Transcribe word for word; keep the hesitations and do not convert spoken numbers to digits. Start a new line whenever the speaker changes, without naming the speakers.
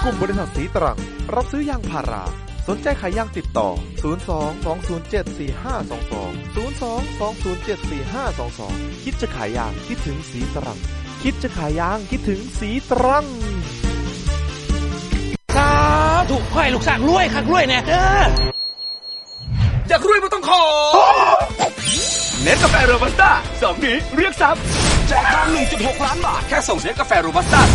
ลุ่มบริษัทสีตรังรับซื้อยางพาราสนใจขายยางติดต่อศูนย์ สอง สอง ศูนย์ เจ็ด สี่ ห้า สอง สอง ศูนย์ สอง สอง ศูนย์ เจ็ด สี่ ห้า สอง สองคิดจะขายยางคิดถึงสีตรังคิดจะขายยางคิดถึงสีตรัง
สาธุขอให้ลูกสร้างรวยคักรวยแน่เด้อ
อยากรวยบ่ต้องขอเน็ตกาแฟโรบัสต้าสองนี้เรียกทรัพย์แจกทอง หนึ่งจุดหก ล้านบาทแค่ส่งเสียกาแฟโรบัสต้า